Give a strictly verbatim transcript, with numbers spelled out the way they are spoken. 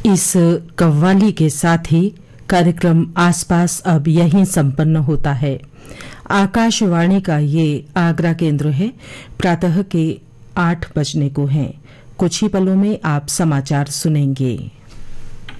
इस कव्वाली के साथ ही कार्यक्रम आसपास अब यहीं संपन्न होता है। आकाशवाणी का ये आगरा केंद्र है। प्रातः के आठ बजने को हैं। कुछ ही पलों में आप समाचार सुनेंगे।